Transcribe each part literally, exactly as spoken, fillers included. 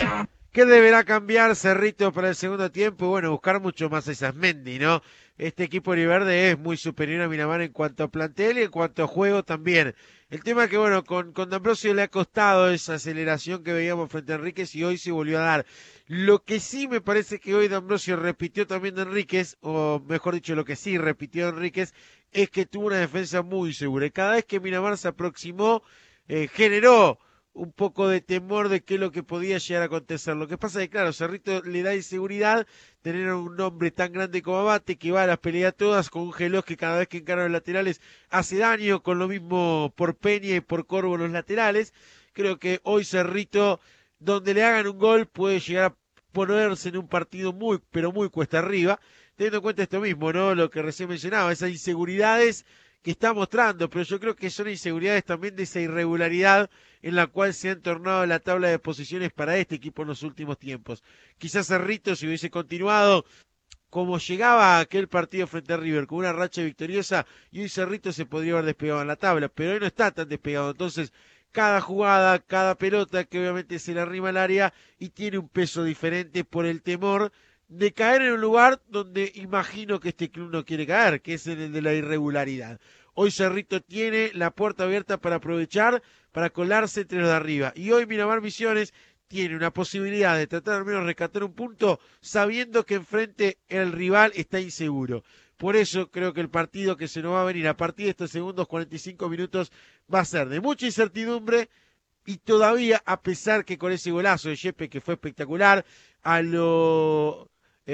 ¿Qué deberá cambiar Cerrito para el segundo tiempo? Bueno, buscar mucho más a Isasmendi, ¿no? Este equipo Verde es muy superior a Miramar en cuanto a plantel y en cuanto a juego también. El tema es que, bueno, con, con D'Ambrosio le ha costado esa aceleración que veíamos frente a Enríquez y hoy se volvió a dar. Lo que sí me parece que hoy D'Ambrosio repitió también de Enríquez, o mejor dicho, lo que sí repitió de Enríquez, es que tuvo una defensa muy segura. Y cada vez que Miramar se aproximó, eh, generó un poco de temor de qué es lo que podía llegar a acontecer. Lo que pasa es que, claro, Cerrito le da inseguridad tener un hombre tan grande como Abate que va a las peleas todas con un Gelos que cada vez que encara los laterales hace daño, con lo mismo por Peña y por Corvo los laterales. Creo que hoy Cerrito, donde le hagan un gol, puede llegar a ponerse en un partido muy, pero muy cuesta arriba, teniendo en cuenta esto mismo, ¿no? Lo que recién mencionaba, esas inseguridades que está mostrando, pero yo creo que son inseguridades también de esa irregularidad en la cual se ha entornado la tabla de posiciones para este equipo en los últimos tiempos. Quizás Cerrito, si hubiese continuado como llegaba a aquel partido frente a River, con una racha victoriosa, y hoy Cerrito se podría haber despegado en la tabla, pero hoy no está tan despegado. Entonces, cada jugada, cada pelota que obviamente se le arrima al área y tiene un peso diferente por el temor de caer en un lugar donde imagino que este club no quiere caer, que es en el de la irregularidad. Hoy Cerrito tiene la puerta abierta para aprovechar, para colarse entre los de arriba. Y hoy Miramar Misiones tiene una posibilidad de tratar al menos rescatar un punto sabiendo que enfrente el rival está inseguro. Por eso creo que el partido que se nos va a venir a partir de estos segundos cuarenta y cinco minutos va a ser de mucha incertidumbre y todavía a pesar que con ese golazo de Yepe que fue espectacular, a lo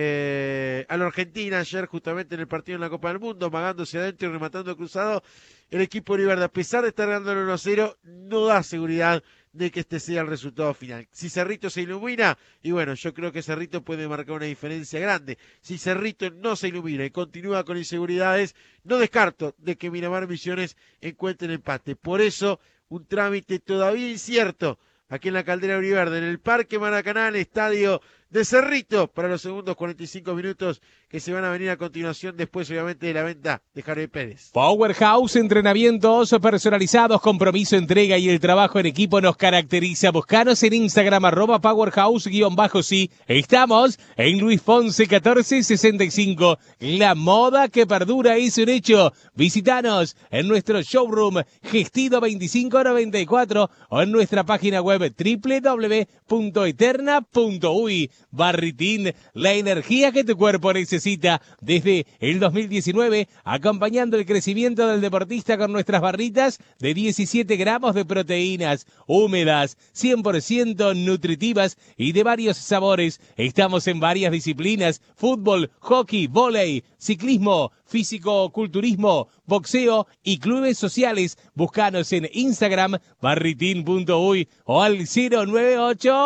eh, a la Argentina ayer justamente en el partido en la Copa del Mundo, amagándose adentro y rematando cruzado, el equipo de Verde, a pesar de estar ganando el uno a cero, no da seguridad de que este sea el resultado final. Si Cerrito se ilumina, y bueno, yo creo que Cerrito puede marcar una diferencia grande. Si Cerrito no se ilumina y continúa con inseguridades, no descarto de que Miramar Misiones encuentre el empate. Por eso, un trámite todavía incierto aquí en la Caldera Uriverde, en el Parque Maracaná, el estadio de Cerrito, para los segundos cuarenta y cinco minutos que se van a venir a continuación, después obviamente de la venta de Javier Pérez. Powerhouse, entrenamientos personalizados, compromiso, entrega y el trabajo en equipo nos caracteriza. Buscanos en Instagram, arroba Powerhouse-sí. Estamos en Luis Fonse catorce sesenta y cinco. La moda que perdura es un hecho. Visítanos en nuestro showroom Gestido veinticinco noventa y cuatro o en nuestra página web doble u doble u doble u punto eterna punto uy. Barritín, la energía que tu cuerpo necesita desde el dos mil diecinueve, acompañando el crecimiento del deportista con nuestras barritas de diecisiete gramos de proteínas, húmedas, cien por ciento nutritivas y de varios sabores. Estamos en varias disciplinas: fútbol, hockey, vóley, ciclismo, físico-culturismo, boxeo y clubes sociales. Búscanos en Instagram, barritín punto uy o al cero nueve ocho